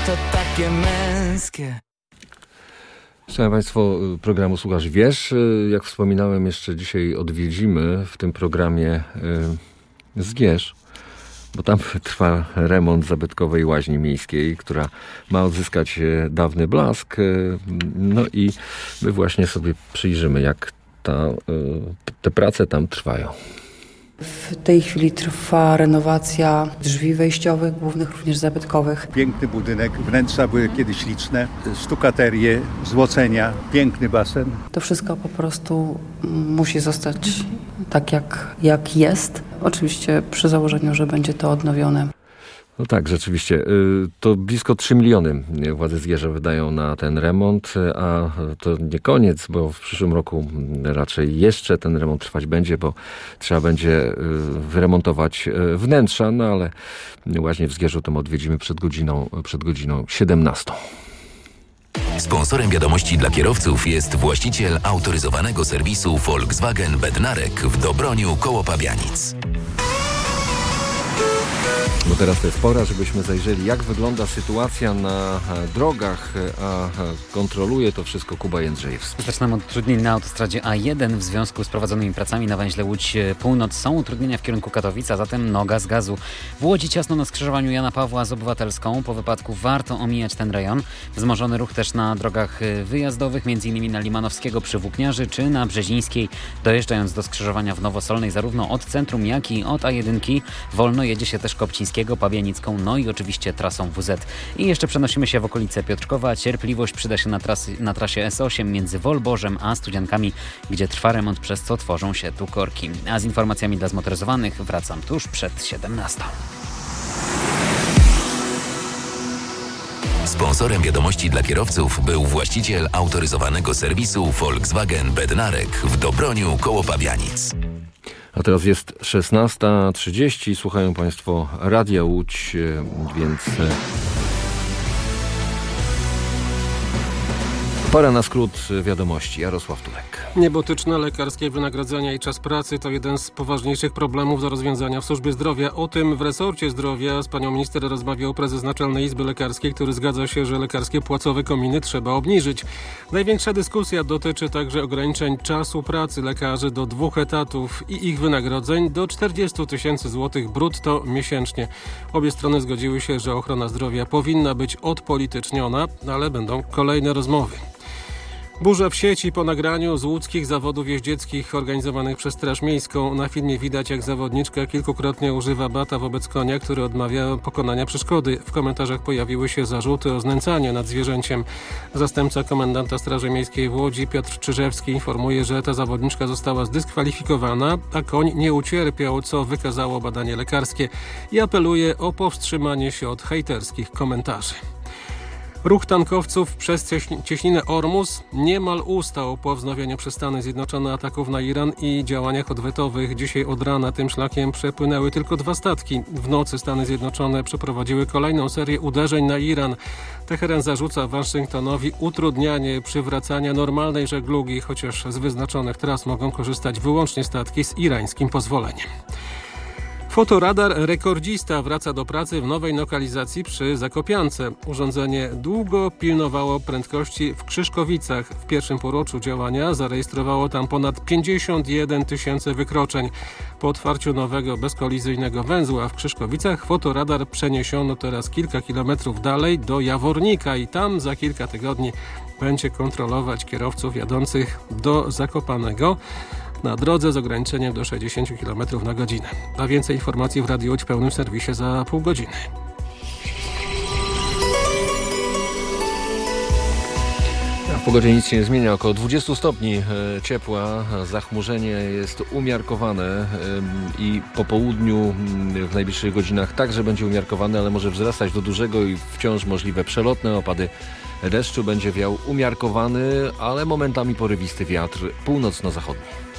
to takie męskie. Szanowni Państwo, programu Słuchasz Wiesz. Jak wspominałem, jeszcze dzisiaj odwiedzimy w tym programie Zgierz, bo tam trwa remont zabytkowej łaźni miejskiej, która ma odzyskać dawny blask. No i my właśnie sobie przyjrzymy, jak te prace tam trwają. W tej chwili trwa renowacja drzwi wejściowych, głównych, również zabytkowych. Piękny budynek, wnętrza były kiedyś liczne, sztukaterie, złocenia, piękny basen. To wszystko po prostu musi zostać tak jak jest. Oczywiście przy założeniu, że będzie to odnowione. No tak, rzeczywiście. To blisko 3 miliony władze Zgierza wydają na ten remont, a to nie koniec, bo w przyszłym roku raczej jeszcze ten remont trwać będzie, bo trzeba będzie wyremontować wnętrza, no ale właśnie w Zgierzu to odwiedzimy przed godziną 17. Sponsorem wiadomości dla kierowców jest właściciel autoryzowanego serwisu Volkswagen Bednarek w Dobroniu koło Pabianic. Bo teraz to jest pora, żebyśmy zajrzeli, jak wygląda sytuacja na drogach, a kontroluje to wszystko Kuba Jędrzejewski. Zaczynamy od utrudnień na autostradzie A1 w związku z prowadzonymi pracami na węźle Łódź Północ. Są utrudnienia w kierunku Katowic, a zatem noga z gazu. W Łodzi ciasno na skrzyżowaniu Jana Pawła z Obywatelską. Po wypadku warto omijać ten rejon. Wzmożony ruch też na drogach wyjazdowych, m.in. na Limanowskiego przy Włókniarzy czy na Brzezińskiej. Dojeżdżając do skrzyżowania w Nowosolnej, zarówno od centrum, jak i od A1 wolno jedzie się też Kopcińskiego, Pabianicką, no i oczywiście trasą WZ. I jeszcze przenosimy się w okolice Piotrkowa. Cierpliwość przyda się na trasie S8 między Wolborzem a Studziankami, gdzie trwa remont, przez co tworzą się tu korki. A z informacjami dla zmotoryzowanych wracam tuż przed 17. Sponsorem wiadomości dla kierowców był właściciel autoryzowanego serwisu Volkswagen Bednarek w Dobroniu koło Pabianic. A teraz jest 16:30. Słuchają Państwo Radia Łódź, więc pora na skrót wiadomości. Jarosław Turek. Niebotyczne lekarskie wynagrodzenia i czas pracy to jeden z poważniejszych problemów do rozwiązania w służbie zdrowia. O tym w resorcie zdrowia z panią minister rozmawiał prezes Naczelnej Izby Lekarskiej, który zgadza się, że lekarskie płacowe kominy trzeba obniżyć. Największa dyskusja dotyczy także ograniczeń czasu pracy lekarzy do 2 etatów i ich wynagrodzeń do 40 000 złotych brutto miesięcznie. Obie strony zgodziły się, że ochrona zdrowia powinna być odpolityczniona, ale będą kolejne rozmowy. Burza w sieci po nagraniu z łódzkich zawodów jeździeckich organizowanych przez Straż Miejską. Na filmie widać, jak zawodniczka kilkukrotnie używa bata wobec konia, który odmawia pokonania przeszkody. W komentarzach pojawiły się zarzuty o znęcanie nad zwierzęciem. Zastępca komendanta Straży Miejskiej w Łodzi Piotr Czyżewski informuje, że ta zawodniczka została zdyskwalifikowana, a koń nie ucierpiał, co wykazało badanie lekarskie, i apeluje o powstrzymanie się od hejterskich komentarzy. Ruch tankowców przez cieśninę Ormus niemal ustał po wznowieniu przez Stany Zjednoczone ataków na Iran i działaniach odwetowych. Dzisiaj od rana tym szlakiem przepłynęły tylko 2 statki. W nocy Stany Zjednoczone przeprowadziły kolejną serię uderzeń na Iran. Teheran zarzuca Waszyngtonowi utrudnianie przywracania normalnej żeglugi, chociaż z wyznaczonych tras mogą korzystać wyłącznie statki z irańskim pozwoleniem. Fotoradar rekordzista wraca do pracy w nowej lokalizacji przy Zakopiance. Urządzenie długo pilnowało prędkości w Krzyszkowicach. W pierwszym półroczu działania zarejestrowało tam ponad 51 000 wykroczeń. Po otwarciu nowego bezkolizyjnego węzła w Krzyszkowicach fotoradar przeniesiono teraz kilka kilometrów dalej do Jawornika i tam za kilka tygodni będzie kontrolować kierowców jadących do Zakopanego na drodze z ograniczeniem do 60 km na godzinę. A więcej informacji w Radiu Łódź w pełnym serwisie za pół godziny. W pogodzie nic się nie zmienia. Około 20 stopni ciepła. Zachmurzenie jest umiarkowane i po południu w najbliższych godzinach także będzie umiarkowane, ale może wzrastać do dużego i wciąż możliwe przelotne opady deszczu. Będzie wiał umiarkowany, ale momentami porywisty wiatr północno-zachodni.